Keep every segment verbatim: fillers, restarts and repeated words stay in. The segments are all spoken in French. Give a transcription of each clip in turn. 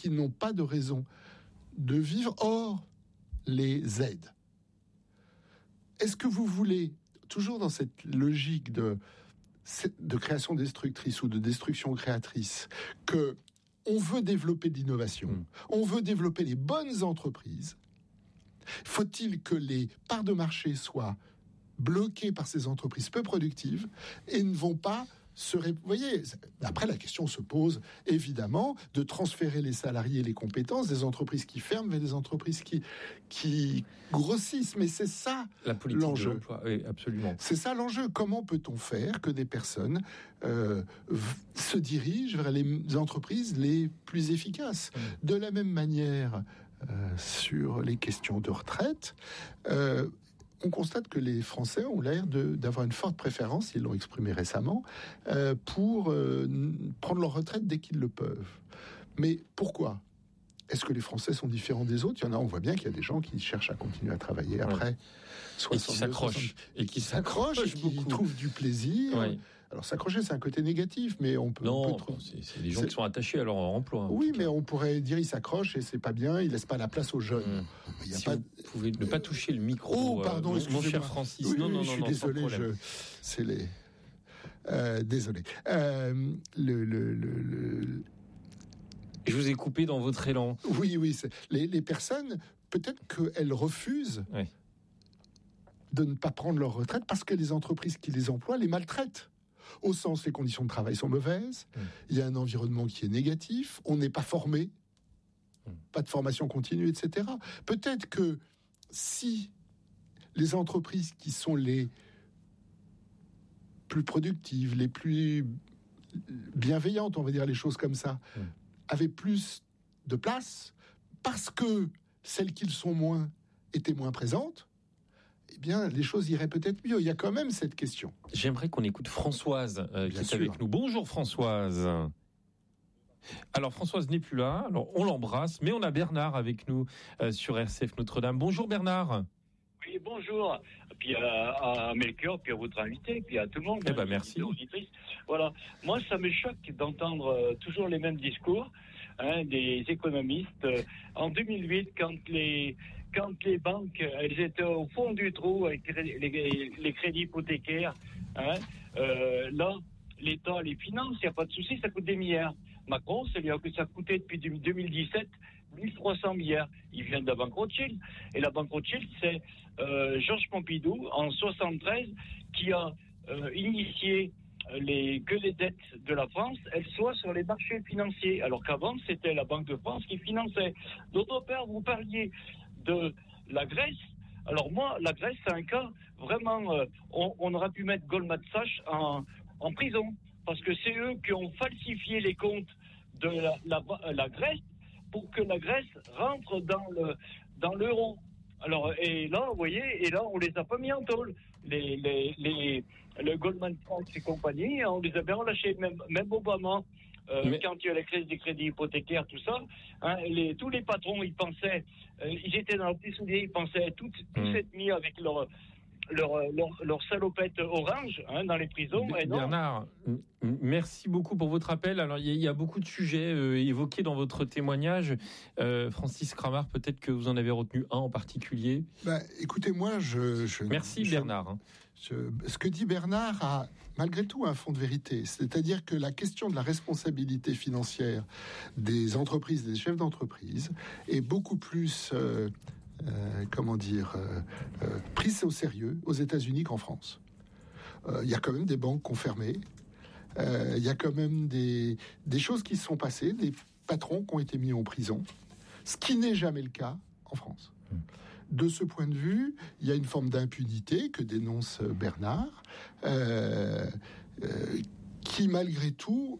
qui n'ont pas de raison de vivre. Or, les aides. Est-ce que vous voulez, toujours dans cette logique de, de création destructrice ou de destruction créatrice, que on veut développer de l'innovation, mmh. on veut développer les bonnes entreprises, faut-il que les parts de marché soient bloquées par ces entreprises peu productives et ne vont pas se... Ré... Vous voyez, après la question se pose évidemment de transférer les salariés et les compétences des entreprises qui ferment vers des entreprises qui, qui grossissent. Mais c'est ça la politique l'enjeu. De l'emploi, oui, absolument. C'est ça l'enjeu. Comment peut-on faire que des personnes euh, v- se dirigent vers les entreprises les plus efficaces ? Mmh. De la même manière, euh, sur les questions de retraite, euh, on constate que les Français ont l'air de, d'avoir une forte préférence, ils l'ont exprimé récemment, euh, pour euh, prendre leur retraite dès qu'ils le peuvent. Mais pourquoi ? Est-ce que les Français sont différents des autres ? Il y en a, on voit bien qu'il y a des gens qui cherchent à continuer à travailler après ouais. soixante-deux, et qui s'accrochent, et qui s'accrochent, et qui beaucoup. trouvent du plaisir. Ouais. Alors s'accrocher, c'est un côté négatif, mais on peut... Non, on peut trouver... c'est, c'est des gens c'est... qui sont attachés à leur emploi. Oui, mais on pourrait dire ils s'accrochent et c'est pas bien, ils laissent pas la place aux jeunes. Mmh. Il y a si pas... Vous pouvez ne pas toucher le micro, oh, pardon, euh, mon, mon cher Francis. Oui, non, non, oui, non, je suis non, désolé, je... c'est les... Euh, désolé. Euh, le... le, le, le... Je vous ai coupé dans votre élan. Oui, oui. C'est... Les, les personnes, peut-être qu'elles refusent oui. de ne pas prendre leur retraite parce que les entreprises qui les emploient les maltraitent. Au sens, les conditions de travail sont mauvaises, mmh. il y a un environnement qui est négatif, on n'est pas formé, mmh. pas de formation continue, et cetera. Peut-être que si les entreprises qui sont les plus productives, les plus bienveillantes, on va dire les choses comme ça, mmh. avaient plus de place, parce que celles qui le sont moins étaient moins présentes, eh bien, les choses iraient peut-être mieux. Il y a quand même cette question. J'aimerais qu'on écoute Françoise, euh, qui est sûr. avec nous. Bonjour Françoise. Alors Françoise n'est plus là, alors on l'embrasse, mais on a Bernard avec nous euh, sur R C F Notre-Dame. Bonjour Bernard. Oui, bonjour. Puis à, à Melchior, puis à votre invité, puis à tout le monde. Eh ben merci. Voilà. Moi, ça me choque d'entendre euh, toujours les mêmes discours hein, des économistes. Euh, en deux mille huit, quand les quand les banques, elles étaient au fond du trou avec les, les, les crédits hypothécaires, hein, euh, là, l'État les finance, il n'y a pas de souci, ça coûte des milliards. Macron, ça lui a que ça coûtait depuis deux mille dix-sept mille trois cents milliards. Il vient de la banque Rothschild. Et la banque Rothschild, c'est euh, Georges Pompidou, en soixante-treize, qui a euh, initié les, que les dettes de la France, elles soient sur les marchés financiers. Alors qu'avant, c'était la Banque de France qui finançait. D'autre part, vous parliez de la Grèce. Alors moi, la Grèce, c'est un cas vraiment... Euh, on, on aurait pu mettre Goldman Sachs en, en prison. Parce que c'est eux qui ont falsifié les comptes de la, la, la Grèce pour que la Grèce rentre dans le dans l'euro. Alors et là, vous voyez, et là on les a pas mis en tôle. Les les les le Goldman Sachs et compagnie, on les a bien relâchés. Même même Obama, euh, Mais... quand il y a la crise des crédits hypothécaires, tout ça, hein, les tous les patrons, ils pensaient, euh, ils étaient dans le petit soulier, ils pensaient tout tout mmh. s'être mis avec leur Leur, leur, leur salopette orange hein, dans les prisons. Et non. Bernard, merci beaucoup pour votre appel. Alors, il y, y a beaucoup de sujets euh, évoqués dans votre témoignage. Euh, Francis Cramart, peut-être que vous en avez retenu un en particulier. Bah, écoutez, moi, je... je merci je, Bernard. Je, ce que dit Bernard a malgré tout un fond de vérité. C'est-à-dire que la question de la responsabilité financière des entreprises, des chefs d'entreprise, est beaucoup plus... Euh, Euh, comment dire, euh, euh, prise au sérieux aux États-Unis qu'en France. Il euh, y a quand même des banques qui ont fermé. Il euh, y a quand même des, des choses qui se sont passées, des patrons qui ont été mis en prison, ce qui n'est jamais le cas en France. De ce point de vue, il y a une forme d'impunité que dénonce Bernard, euh, euh, qui malgré tout...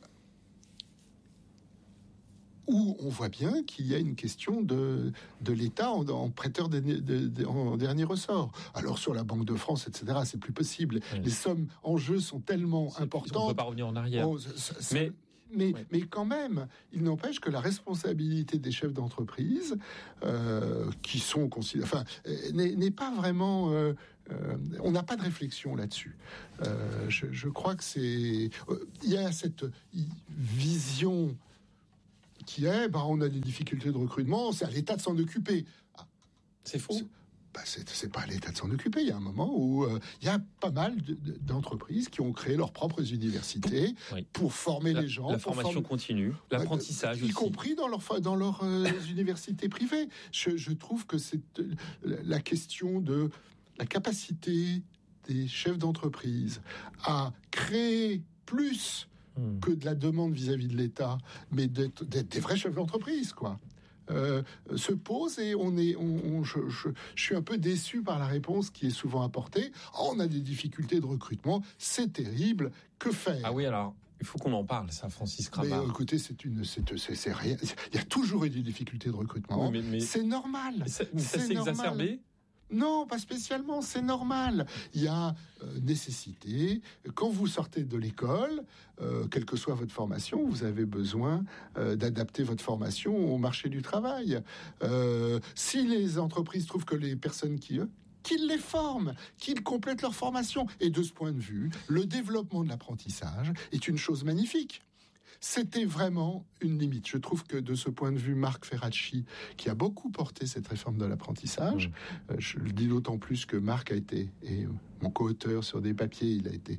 où on voit bien qu'il y a une question de, de l'État en, en prêteur de, de, de, en dernier ressort. Alors sur la Banque de France, et cetera, c'est plus possible. Oui. Les sommes en jeu sont tellement c'est, importantes. On ne peut pas revenir en arrière. Oh, ça, ça, mais... Mais, oui. mais quand même, il n'empêche que la responsabilité des chefs d'entreprise, euh, qui sont considérés, enfin, n'est, n'est pas vraiment. Euh, euh, on n'a pas de réflexion là-dessus. Euh, je, je crois que c'est. Il euh, y a cette vision qui est, bah, on a des difficultés de recrutement, c'est à l'État de s'en occuper. Ah, c'est faux. C'est, bah, c'est, c'est pas à l'État de s'en occuper. Il y a un moment où euh, il y a pas mal de, de, d'entreprises qui ont créé leurs propres universités oui. pour former la, les gens. La formation former... continue, l'apprentissage bah, y aussi. compris dans leurs dans leurs euh, universités privées. Je, je trouve que c'est euh, la question de la capacité des chefs d'entreprise à créer plus mmh. que de la demande vis-à-vis de l'État, mais d'être, d'être des vrais chefs d'entreprise, quoi. Euh, se pose et on est, on, on, je, je, je suis un peu déçu par la réponse qui est souvent apportée. Oh, on a des difficultés de recrutement, c'est terrible. Que faire ? Ah oui, alors il faut qu'on en parle, ça, Francis Cramart. Mais écoutez, c'est une, c'est, c'est, c'est rien. Il y a toujours eu des difficultés de recrutement. Oui, mais, mais... C'est normal. Mais ça, mais ça c'est s'est normal. exacerbé ? Non, pas spécialement, c'est normal. Il y a euh, nécessité. Quand vous sortez de l'école, euh, quelle que soit votre formation, vous avez besoin euh, d'adapter votre formation au marché du travail. Euh, si les entreprises trouvent que les personnes qui... Eux, qu'ils les forment, qu'ils complètent leur formation. Et de ce point de vue, le développement de l'apprentissage est une chose magnifique. C'était vraiment une limite. Je trouve que de ce point de vue, Marc Ferracci, qui a beaucoup porté cette réforme de l'apprentissage, mmh. euh, je le dis d'autant plus que Marc a été, et mon co-auteur sur des papiers, il a été,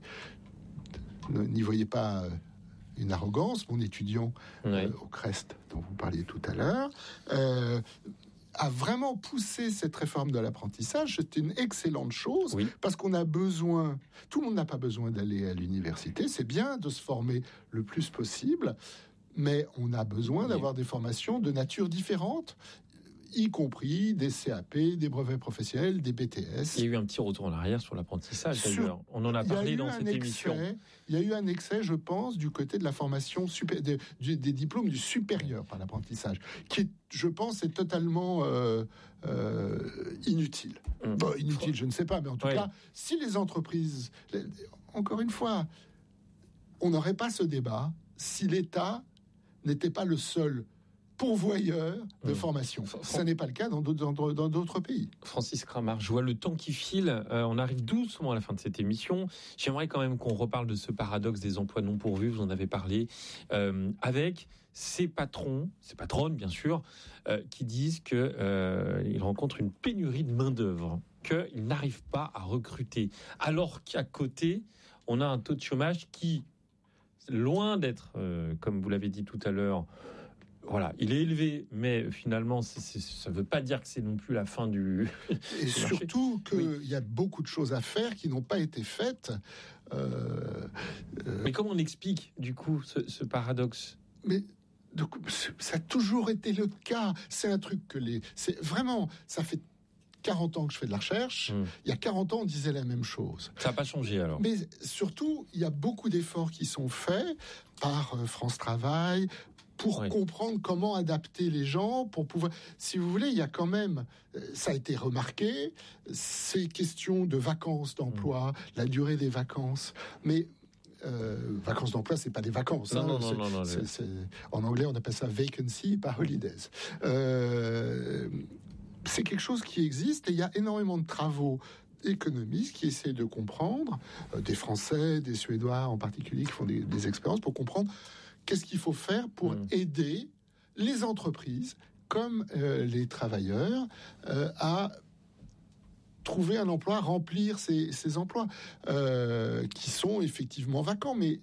n'y voyez pas euh, une arrogance, mon étudiant oui. euh, au Crest, dont vous parliez tout à l'heure, euh, a vraiment poussé cette réforme de l'apprentissage. C'est une excellente chose, oui. parce qu'on a besoin, tout le monde n'a pas besoin d'aller à l'université, c'est bien de se former le plus possible, mais on a besoin oui. d'avoir des formations de nature différente, y compris des C A P, des brevets professionnels, des B T S. Il y a eu un petit retour en arrière sur l'apprentissage, sur... d'ailleurs. On en a parlé dans cette excès, émission. Il y a eu un excès, je pense, du côté de la formation, super, des, des, des diplômes du supérieur par l'apprentissage, qui, est, je pense, est totalement euh, euh, inutile. Mmh. Bon, inutile, je ne sais pas, mais en tout oui. cas, si les entreprises... Encore une fois, on n'aurait pas ce débat si l'État n'était pas le seul pourvoyeur de mmh. formation. Ça n'est pas le cas dans d'autres, dans d'autres pays. Francis Cramart, je vois le temps qui file. Euh, on arrive doucement à la fin de cette émission. J'aimerais quand même qu'on reparle de ce paradoxe des emplois non pourvus. Vous en avez parlé. Euh, avec ces patrons, ces patronnes, bien sûr, euh, qui disent qu'ils euh, rencontrent une pénurie de main-d'œuvre, qu'ils n'arrivent pas à recruter. Alors qu'à côté, on a un taux de chômage qui, loin d'être, euh, comme vous l'avez dit tout à l'heure, voilà, il est élevé, mais finalement, c'est, c'est, ça ne veut pas dire que c'est non plus la fin du... Et surtout qu'il oui. y a beaucoup de choses à faire qui n'ont pas été faites. Euh, euh... Mais comment on explique, du coup, ce, ce paradoxe ? Mais donc, ça a toujours été le cas. C'est un truc que les... C'est vraiment... Ça fait quarante ans que je fais de la recherche. Mmh. Il y a quarante ans, on disait la même chose. Ça n'a pas changé, alors. Mais surtout, il y a beaucoup d'efforts qui sont faits par France Travail, pour oui. comprendre comment adapter les gens, pour pouvoir... Si vous voulez, il y a quand même... Ça a été remarqué, ces questions de vacances d'emploi, mmh. la durée des vacances, mais... Euh, vacances d'emploi, c'est pas des vacances. Non, hein, non, c'est, non, non, c'est, c'est, en anglais, on appelle ça vacancy, pas holidays. Euh, c'est quelque chose qui existe et il y a énormément de travaux économistes qui essaient de comprendre, euh, des Français, des Suédois en particulier, qui font des, des expériences pour comprendre qu'est-ce qu'il faut faire pour mmh. aider les entreprises comme euh, les travailleurs euh, à trouver un emploi, remplir ces, ces emplois euh, qui sont effectivement vacants. Mais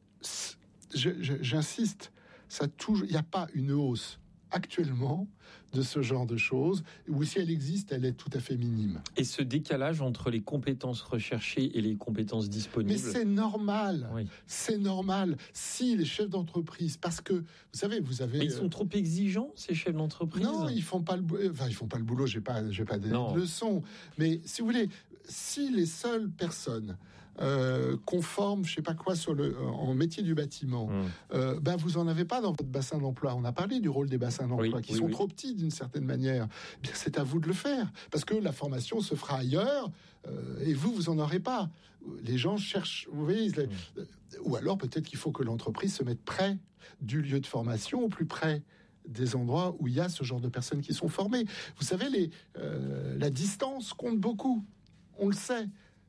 je, je, j'insiste, ça touche, il n'y a pas une hausse actuellement de ce genre de choses, ou si elle existe, elle est tout à fait minime. Et ce décalage entre les compétences recherchées et les compétences disponibles... Mais c'est normal, oui. c'est normal. Si les chefs d'entreprise, parce que, vous savez, vous avez... Mais ils sont trop exigeants, ces chefs d'entreprise ? Non, ils font pas le boulot, enfin, ils font pas le boulot, j'ai pas, j'ai pas de leçons. Mais si vous voulez, si les seules personnes Euh, conforme, je sais pas quoi, sur le, en métier du bâtiment, mmh. euh, ben vous en avez pas dans votre bassin d'emploi. On a parlé du rôle des bassins d'emploi oui, qui oui, sont oui. trop petits d'une certaine manière. Bien, c'est à vous de le faire parce que la formation se fera ailleurs euh, et vous, vous en aurez pas. Les gens cherchent, vous voyez, mmh. les, ou alors peut-être qu'il faut que l'entreprise se mette près du lieu de formation, au plus près des endroits où il y a ce genre de personnes qui sont formées. Vous savez, les, euh, la distance compte beaucoup. On le sait.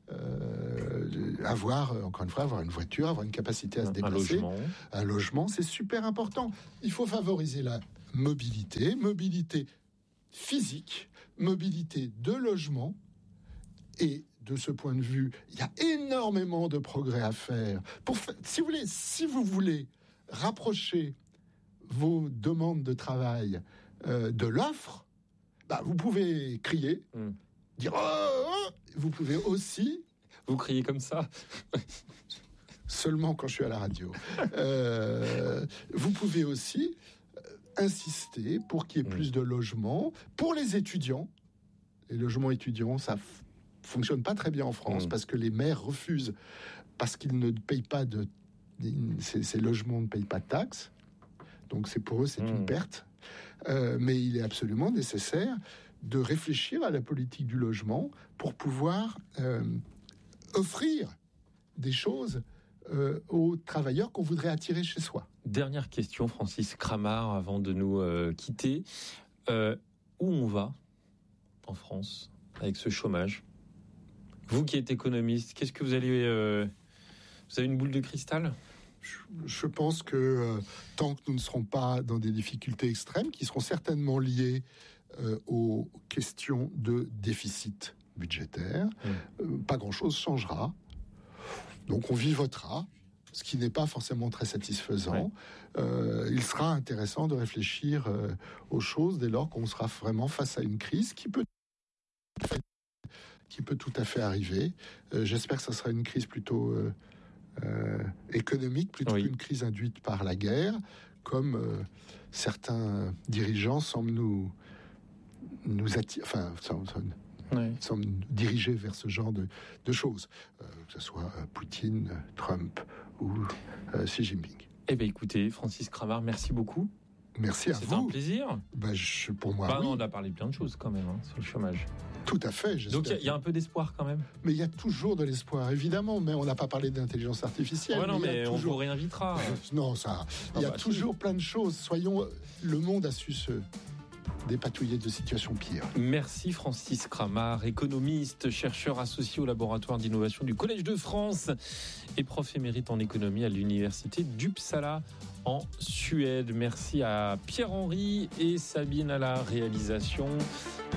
euh, avoir, encore une fois, avoir une voiture, avoir une capacité à se déplacer. Un logement. Un logement, c'est super important. Il faut favoriser la mobilité, mobilité physique, mobilité de logement. Et de ce point de vue, il y a énormément de progrès à faire. Pour fa- si vous voulez, si vous voulez rapprocher vos demandes de travail euh, de l'offre, bah, vous pouvez crier, mm. dire oh, oh, vous pouvez aussi. Vous criez comme ça? Seulement quand je suis à la radio. euh, vous pouvez aussi insister pour qu'il y ait mm. plus de logements pour les étudiants. Les logements étudiants, ça f- fonctionne pas très bien en France mmh. parce que les maires refusent, parce qu'ils ne payent pas de... Ces, ces logements ne payent pas de taxes. Donc c'est pour eux, c'est mmh. une perte. Euh, mais il est absolument nécessaire de réfléchir à la politique du logement pour pouvoir euh, offrir des choses euh, aux travailleurs qu'on voudrait attirer chez soi. Dernière question, Francis Cramart, avant de nous euh, quitter. Euh, où on va en France avec ce chômage? Vous qui êtes économiste, qu'est-ce que vous allez... Euh, vous avez une boule de cristal? je, je pense que euh, tant que nous ne serons pas dans des difficultés extrêmes, qui seront certainement liées euh, aux questions de déficit budgétaire, mmh. euh, pas grand-chose changera. Donc on vivotera, ce qui n'est pas forcément très satisfaisant. Ouais. Euh, il sera intéressant de réfléchir euh, aux choses dès lors qu'on sera vraiment face à une crise qui peut... qui peut tout à fait arriver. Euh, j'espère que ça sera une crise plutôt euh, euh, économique, plutôt oui. qu'une crise induite par la guerre, comme euh, certains dirigeants semblent nous, nous attirer, enfin, semblent, oui. semblent nous diriger vers ce genre de, de choses, euh, que ce soit Poutine, Trump ou euh, Xi Jinping. Eh bien, écoutez, Francis Cramart, merci beaucoup. Merci à C'était vous. C'était un plaisir. Ben, je, pour moi, bah, oui. On a parlé plein de choses quand même hein, sur le chômage. Tout à fait. Donc il y, y a un peu d'espoir quand même. Mais il y a toujours de l'espoir, évidemment. Mais on n'a pas parlé d'intelligence artificielle. Ouais, non, mais, mais toujours... on vous réinvitera. non, ça. Il y a bah, toujours si. plein de choses. Soyons. Le monde a su se dépatouiller de situations pires. Merci Francis Cramart, économiste, chercheur associé au laboratoire d'innovation du Collège de France et prof émérite en économie à l'université d'Uppsala en Suède. Merci à Pierre-Henri et Sabine à la réalisation.